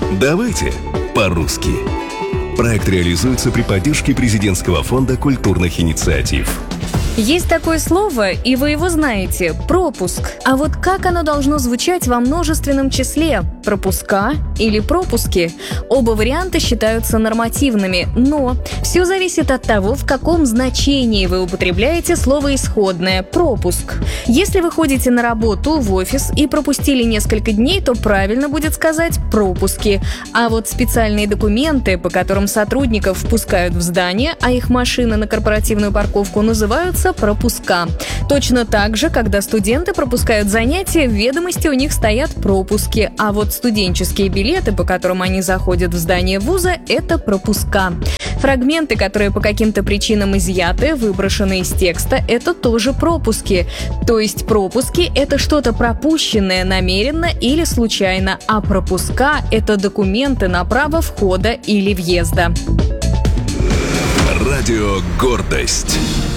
Давайте по-русски. Проект реализуется при поддержке Президентского фонда культурных инициатив. Есть такое слово, и вы его знаете – пропуск. А вот как оно должно звучать во множественном числе – пропуска или пропуски? Оба варианта считаются нормативными, но все зависит от того, в каком значении вы употребляете слово исходное – пропуск. Если вы ходите на работу, в офис и пропустили несколько дней, то правильно будет сказать пропуски. А вот специальные документы, по которым сотрудников впускают в здание, а их машины на корпоративную парковку, называются пропуска. Точно так же, когда студенты пропускают занятия, в ведомости у них стоят пропуски, а вот студенческие билеты, по которым они заходят в здание вуза, это пропуска. Фрагменты, которые по каким-то причинам изъяты, выброшены из текста, это тоже пропуски. То есть пропуски — это что-то пропущенное намеренно или случайно, а пропуска — это документы на право входа или въезда. Радио «Гордость».